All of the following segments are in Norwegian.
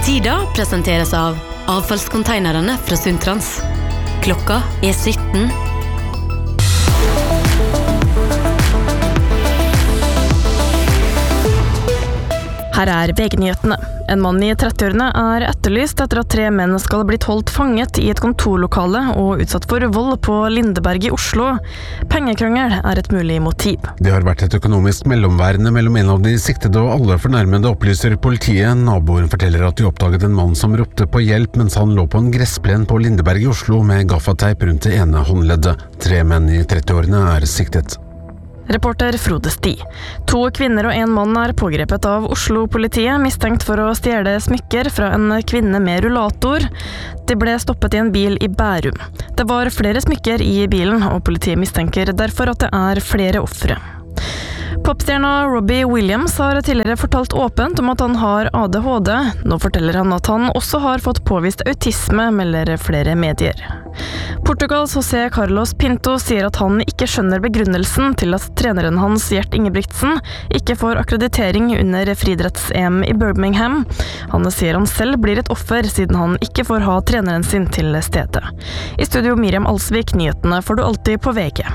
Tida presenteres av avfallskonteinerne fra Sundtrans. Klokka 17. Her VG-nyhetene. En mann I 30-årene etterlyst etter at 3 menn skal ha blitt holdt fanget I et kontorlokale og utsatt for vold på Lindeberg I Oslo. Pengekrangel et mulig motiv. Det har vært et økonomisk mellomværende mellom en av de siktede og alle fornærmede, opplyser politiet. Naboen forteller at de oppdaget en mann som ropte på hjelp mens han lå på en gressplen på Lindeberg I Oslo med gaffateip rundt det ene håndleddet. 3 menn I 30-årene siktet. Reporter Frode Sti. 2 kvinner og 1 mann pågrepet av Oslo-politiet, mistenkt for å stjele smykker fra en kvinne med rullator. De ble stoppet I en bil I Bærum. Det var flere smykker I bilen, og politiet mistenker derfor at det flere ofre. Popstjerna Robbie Williams har tidligere fortalt åpent om at han har ADHD. Nå forteller han at han også har fått påvist autisme, melder flere medier. Portugals José Carlos Pinto sier at han ikke skjønner begrunnelsen til at treneren hans, Gjert Ingebrigtsen, ikke får akkreditering under friidretts-EM I Birmingham. Han sier han selv blir et offer siden han ikke får ha treneren sin til stedet. I studio Miriam Alsvik, nyhetene får du alltid på VG.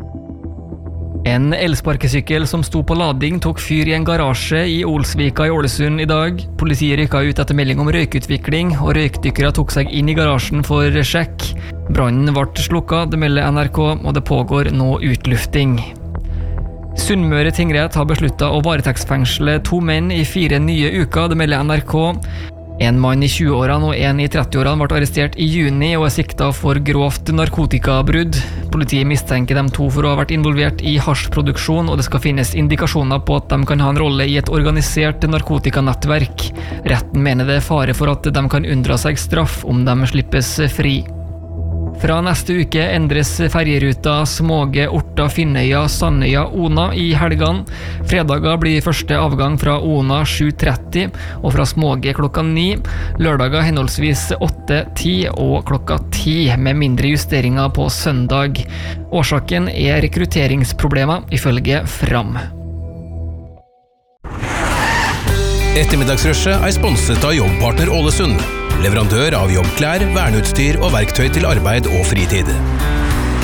En elsparkesykkel som sto på lading tok fyr I en garasje I Olsvika I Ålesund I dag. Politiet rykket ut etter melding om røykutvikling, og røykdykkere tok seg inn I garasjen for sjekk. Brannen ble slukket, det melder NRK, og det pågår nå utlufting. Sunnmøre tingrett har besluttet å varetektsfengsle 2 menn I 4 nye uker, det melder NRK. En mann I 20-årene og en I 30-årene ble arrestert I juni og siktet for grovt narkotikabrudd. Politiet mistenker de 2 for å ha vært involvert I hasjproduksjon, og det skal finnes indikasjoner på at de kan ha en rolle I et organisert narkotikanettverk. Retten mener det fare for at de kan unndra seg straff om de slippes fri. Fra neste uke endres ferjeruta Småge, Orta, Finnøya, Sandøya, Ona I helgene. Fredager blir første avgang fra Ona 7:30 og fra Småge klokka 9. Lørdager henholdsvis 8:10 og klokka 10 med mindre justeringer på søndag. Årsaken rekrutteringsproblemer, ifølge Fram. Ettermiddagsrushet sponset av Jobbpartner Ålesund. Leverandør av jobbklær, verneutstyr og verktøy til arbeid og fritid.